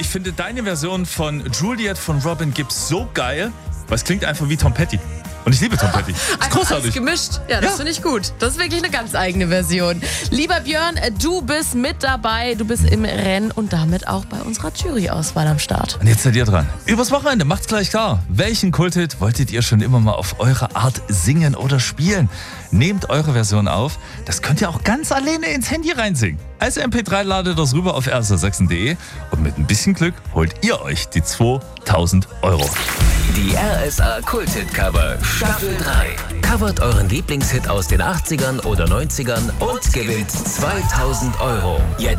finde deine Version von Juliet von Robin Gibbs so geil, weil es klingt einfach wie Tom Petty. Und ich liebe Tom Petty. Das ist Einfach großartig. alles gemischt. Ja, das finde ich gut. Das ist wirklich eine ganz eigene Version. Lieber Björn, du bist mit dabei. Du bist im Rennen und damit auch bei unserer Juryauswahl am Start. Und jetzt seid ihr dran. Übers Wochenende macht's gleich klar. Welchen Kulthit wolltet ihr schon immer mal auf eure Art singen oder spielen? Nehmt eure Version auf. Das könnt ihr auch ganz alleine ins Handy reinsingen. Als MP3 ladet das rüber auf rsa6.de und mit ein bisschen Glück holt ihr euch die 2000 Euro. Die RSA Kulthit Cover Staffel 3. Covert euren Lieblingshit aus den 80ern oder 90ern und gewinnt 2000 Euro. Jetzt